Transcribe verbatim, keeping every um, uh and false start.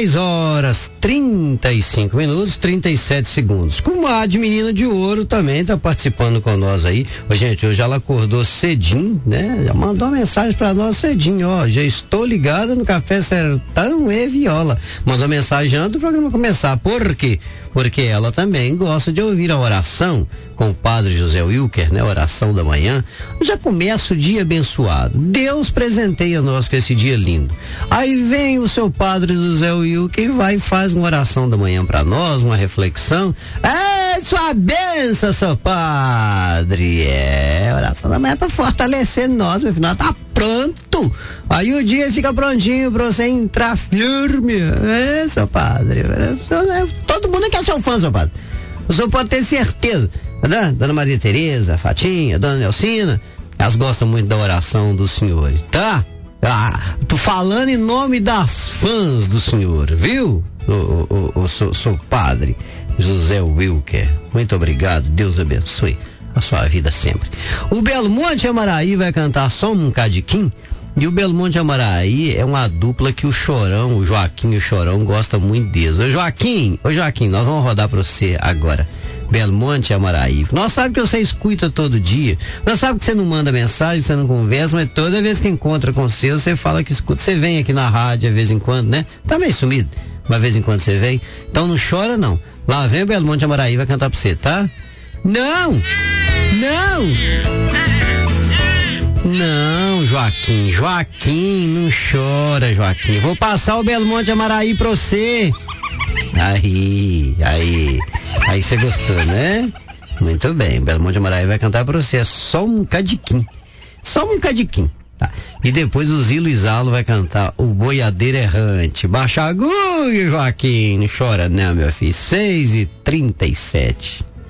seis horas, trinta e cinco minutos, trinta e sete segundos. Comadre Menina de Ouro também tá participando com nós aí. Ô, gente, hoje ela acordou cedinho, né? Já mandou uma mensagem pra nós cedinho, ó. Já estou ligada no Café Sertão e Viola. Mandou mensagem antes do programa começar. Por quê? Porque ela também gosta de ouvir a oração com o padre José Wilker, né? Oração da manhã. Já começa o dia abençoado. Deus presenteia nós com esse dia lindo. Aí vem o seu padre José Wilker e vai e faz uma oração da manhã para nós, uma reflexão. É sua bênção, seu padre. É, oração da manhã para fortalecer nós, meu final tá pronto. Aí o dia fica prontinho para você entrar firme. É, seu padre. Todo mundo quer ser um fã, seu padre. O senhor pode ter certeza, né? Dona Maria Tereza, Fatinha, Dona Nelcina, elas gostam muito da oração dos senhores, tá? Ah, tô falando em nome das fãs do senhor, viu? O, o, o, o seu, seu padre José Wilker, muito obrigado, Deus abençoe a sua vida sempre. O Belmonte Amaraí vai cantar só um cadiquim. E o Belmonte Amaraí é uma dupla que o Chorão, o Joaquim e o Chorão gostam muito deles. Ô Joaquim, ô Joaquim, nós vamos rodar pra você agora. Belmonte Amaraí. Nós sabemos que você escuta todo dia. Nós sabemos que você não manda mensagem, você não conversa, mas toda vez que encontra com você, você fala que escuta. Você vem aqui na rádio de vez em quando, né? Tá meio sumido. Uma vez em quando você vem. Então não chora não. Lá vem o Belmonte Amaraí, vai cantar pra você, tá? Não! Não! Não, Joaquim, Joaquim, não chora, Joaquim. Vou passar o Belmonte Amaraí pra você. Aí, aí, aí você gostou, né? Muito bem, o Belmonte Amaraí vai cantar pra você. É só um cadiquim, só um cadiquim, tá? E depois o Zilo Isalo vai cantar o Boiadeiro Errante. Baixa agulha, Joaquim, não chora não, meu filho. seis e trinta e sete.